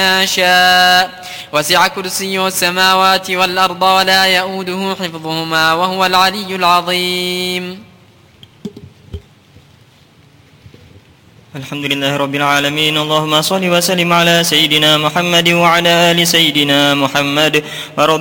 ما شاء وسع كرسيه السماوات والأرض ولا يؤوده حفظهما وهو العلي العظيم. الحمد لله رب العالمين. اللهم صل وسلم على سيدنا محمد وعلى آل سيدنا محمد ورضي